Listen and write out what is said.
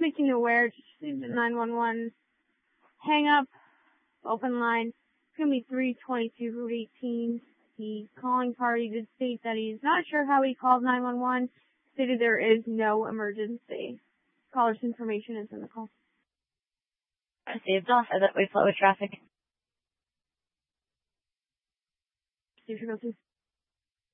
making you aware, just received a 911 hang up, open line. It's going to be 322 Route 18. The calling party did state that he's not sure how he called 911. Stated there is no emergency. Caller's information is in the call. Received off that we flow with traffic. See if you go through.